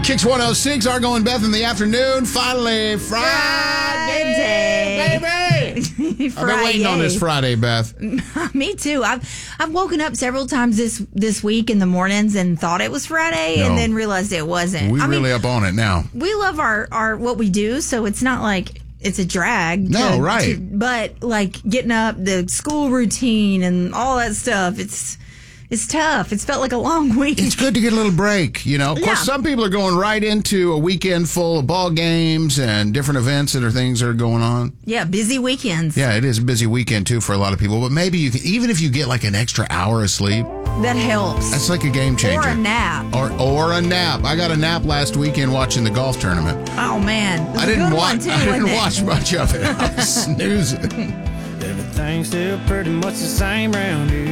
Kicks 106, Argo and Beth in the afternoon. Finally, Friday, baby! I've been waiting on this Friday, Beth. Me too. I've woken up several times this week in the mornings and thought it was Friday and then realized it wasn't. We're really up on it now. We love our what we do, so it's not like it's a drag. Right. But like getting up, the school routine and all that stuff, it's tough. It's felt like a long week. It's good to get a little break, you know. Of course, some people are going right into a weekend full of ball games and different events and things that are going on. Yeah, busy weekends. Yeah, it is a busy weekend, too, for a lot of people. But maybe you can, even if you get like an extra hour of sleep. That helps. That's like a game changer. Or a nap. Or a nap. I got a nap last weekend watching the golf tournament. Oh, man. I didn't watch much of it. I was snoozing. Everything's still pretty much the same round here.